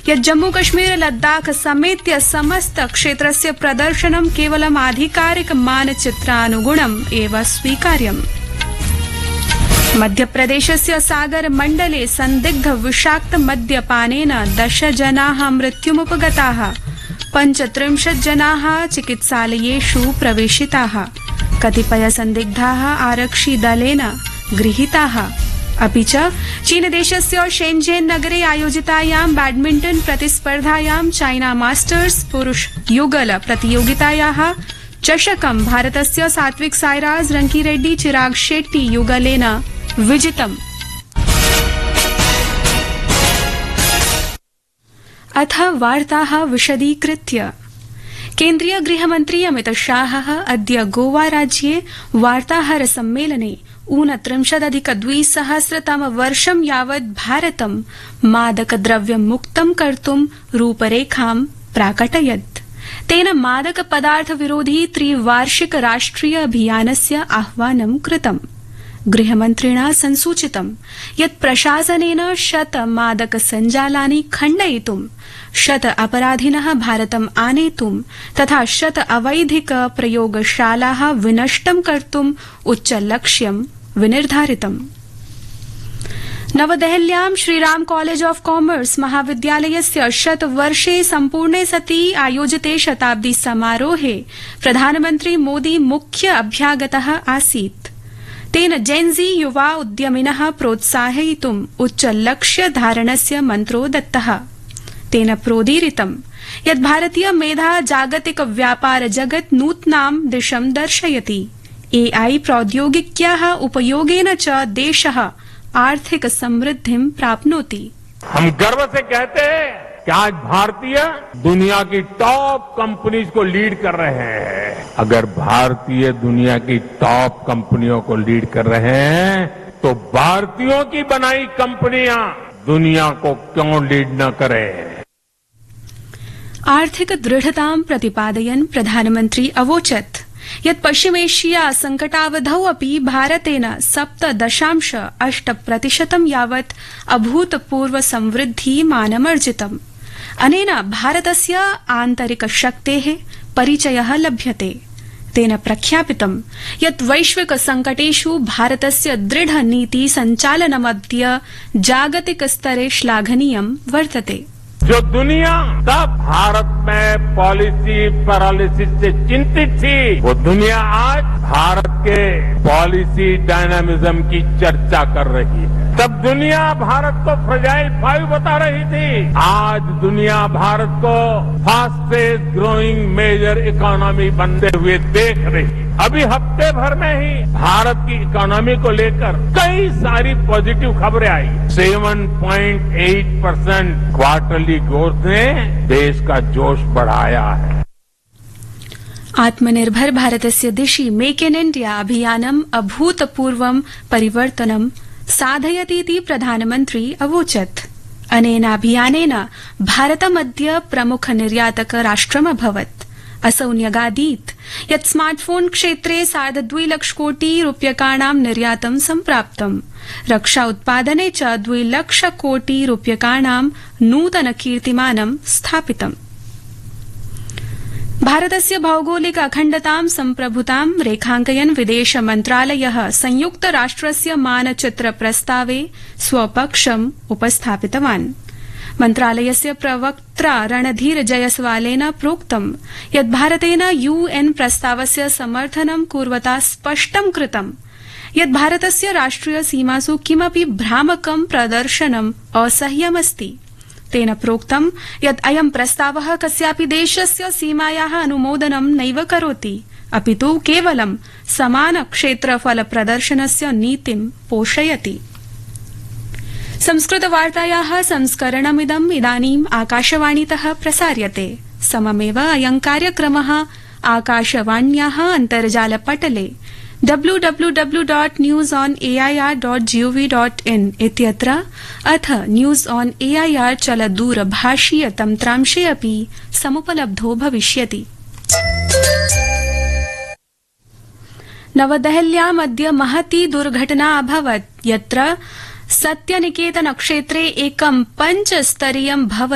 यत् जम्मू कश्मीर लद्दाख समेत्य समस्त क्षेत्रस्य प्रदर्शनं केवलम् आधिकारिक मानचित्रानुगुणम् एव स्वीकार्यम्। मध्यप्रदेशस्य सागर मण्डले संदिग्ध विषाक्त मद्यपानेन 10 जनाः मृत्युमुपगताः, 35 जनाः चिकित्सालयेषु प्रवेशिताः, कतिपय संदिग्धाः आरक्षिदलेन गृहीताः। अपि च चीनदेशस्य शेंझेन नगरे आयोजितायां बैडमिंटन प्रतिस्पर्धायां चाइना मास्टर्स पुरुष युगल प्रतियोगितायाः चषकं भारतस्य सात्विक साईराज रंकीरेड्डी चिराग शेट्टी युगलेन विजितम्। अथ वार्ताः विशदीकृत्य। केन्द्रीय गृहमन्त्री अमित शाहः अद्य गोवा राज्ये वार्ताहर सम्मेलने 29,200 यावत् भारतं मादकद्रव्यमुक्तं कर्तुं रूपरेखां प्राकटयत्। तेन मादक पदार्थ विरोधी त्रिवार्षिक राष्ट्रिय अभियानस्य आह्वानं कृतम्। गृहमन्त्रिणा संसूचितं यत् प्रशासनेन 100 मादक सञ्जालानि खण्डयितुं, 100 अपराधिनः भारतम् आनेतुं तथा 100 अवैधिक प्रयोगशालाः विनष्टं कर्तुम् उच्चलक्ष्यं विनिर्धारितम्। नवदेहल्यां श्रीराम कॉलेज ऑफ कॉमर्स महाविद्यालयस्य 100 वर्षे सम्पूर्णे सति आयोजिते शताब्दी समारोहे प्रधानमन्त्री मोदी मुख्य अभ्यागतः आसीत्। तेन जेन्जी युवा उद्यमिनः प्रोत्साहयितुम् उच्चलक्ष्य धारणस्य मन्त्रो दत्तः। तेन प्रोदीरितं यत् भारतीय मेधा जागतिक व्यापार जगत् नूतनां दिशं दर्शयति। एआई प्रौद्योगिक्याः उपयोगेन च देशः आर्थिक समृद्धिं प्राप्नोति। हम गर्व से कहते हैं कि आज भारतीय दुनिया की टॉप कंपनीज को लीड कर रहे हैं। अगर भारतीय दुनिया की टॉप कंपनियों को लीड कर रहे हैं तो भारतीयों की बनाई कंपनियां दुनिया को क्यों लीड न करें। आर्थिक दृढ़तां प्रतिपादयन् प्रधानमन्त्री अवोचत् यत् पश्चिमेशिया संकटावधौ अपि भारतेन 7.8% यावत् अभूतपूर्व समृद्धिमानमर्जितम्। अनेन भारतस्य आन्तरिक शक्तेः परिचयः लभ्यते। तेन प्रख्यापितं यत् वैश्विक संकटेषु भारतस्य दृढ़ नीति सञ्चालनमद्य जागतिक स्तरे श्लाघनीयं वर्तते। जो दुनिया तब भारत में पॉलिसी पैरालिसिस से चिंतित थी, वो दुनिया आज भारत के पॉलिसी डायनामिज्म की चर्चा कर रही है। तब दुनिया भारत को फ्रजाइल 5 बता रही थी, आज दुनिया भारत को फास्टेस्ट ग्रोइंग मेजर इकोनॉमी बनते हुए देख रही है। अभी हफ्ते भर में ही भारत की इकोनॉमी को लेकर कई सारी पॉजिटिव खबरें आई। 7.8% क्वार्टरली ग्रोथ ने देश का जोश बढ़ाया है। आत्मनिर्भर भारतस्य दिशि मेक इन इंडिया अभियानम् अभूतपूर्वं परिवर्तनं साधयतीति प्रधानमन्त्री अवोचत्। अनेनाभियानेन भारतमद्य प्रमुख निर्यातक राष्ट्रमभवत्। असौ न्यगादीत् यत् स्मार्टफोन क्षेत्रे 2.5 लाख कोटि रूप्यकाणां निर्यातं सम्प्राप्तम्। रक्षा उत्पादने च 2 लाख कोटि रूप्यकाणां नूतन कीर्तिमानं स्थापितम्। भारतस्य भौगोलिक अखण्डतां सम्प्रभुतां रेखांकयन् विदेश मन्त्रालयः संयुक्त राष्ट्रस्य मानचित्र प्रस्तावे स्वपक्षम् उपस्थापितवान्। मन्त्रालयस्य प्रवक्त्रा रणधीर जयसवालेन प्रोक्तं यत् भारतेन यूएन प्रस्तावस्य समर्थनं कुर्वता स्पष्टं कृतं यत् भारतस्य राष्ट्रिय सीमासु किमपि भ्रामकं प्रदर्शनम् असह्यमस्ति। तेन प्रोक्तं यत् अयं प्रस्तावः कस्यापि देशस्य सीमायाः अनुमोदनं नैव करोति, अपितु केवलं समान क्षेत्रफल प्रदर्शनस्य नीतिं पोषयति। संस्कृतवार्तायाः संस्करणमिदम् इदानीम् आकाशवाणीतः प्रसार्यते। सममेव अयं कार्यक्रमः आकाशवाण्याः अन्तर्जालपटले www.newsonair.gov.in इत्यत्र अथ न्यूज ऑन एआईआर चलदूरभाषीय तन्त्रांशे अपि समुपलब्धो भविष्यति। नवदेहल्याम् अद्य महती दुर्घटना अभवत्, यत्र सत्यनिकेतन क्षेत्रे एकं 5 स्तरीयं भवन